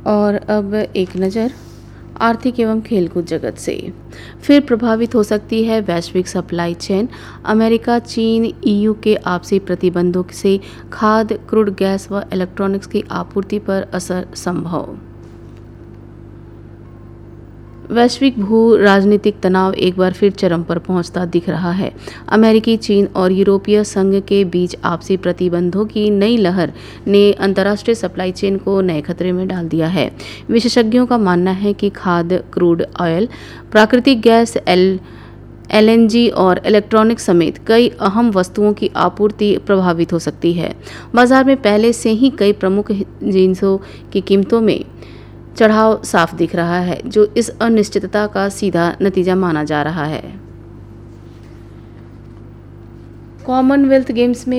और अब एक नज़र आर्थिक एवं खेलकूद जगत से। फिर प्रभावित हो सकती है वैश्विक सप्लाई चेन। अमेरिका, चीन, ईयू के आपसी प्रतिबंधों से खाद्य, क्रूड गैस व इलेक्ट्रॉनिक्स की आपूर्ति पर असर संभव। वैश्विक भू राजनीतिक तनाव एक बार फिर चरम पर पहुंचता दिख रहा है। अमेरिकी, चीन और यूरोपीय संघ के बीच आपसी प्रतिबंधों की नई लहर ने अंतर्राष्ट्रीय सप्लाई चेन को नए खतरे में डाल दिया है। विशेषज्ञों का मानना है कि खाद्य, क्रूड ऑयल, प्राकृतिक गैस, एलएनजी और इलेक्ट्रॉनिक समेत कई अहम वस्तुओं की आपूर्ति प्रभावित हो सकती है। बाजार में पहले से ही कई प्रमुख जिंसों की कीमतों में चढ़ाव साफ दिख रहा है, जो इस अनिश्चितता का सीधा नतीजा माना जा रहा है। कॉमनवेल्थ गेम्स में